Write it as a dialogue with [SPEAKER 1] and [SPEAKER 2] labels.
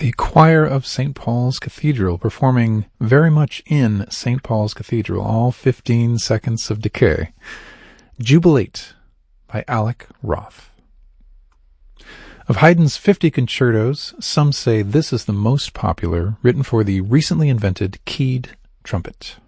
[SPEAKER 1] The choir of St. Paul's Cathedral performing very much in St. Paul's Cathedral, all 15 seconds of decay. Jubilate by Alec Roth. Of Haydn's 50 concertos, some say this is the most popular, written for the recently invented keyed trumpet.